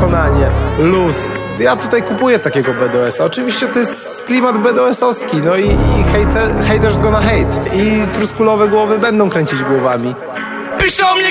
wykonanie, luz. Ja tutaj kupuję takiego BDS-a. Oczywiście to jest klimat BDS-owski, no i haters gonna hate. I truskulowe głowy będą kręcić głowami. Piszą mnie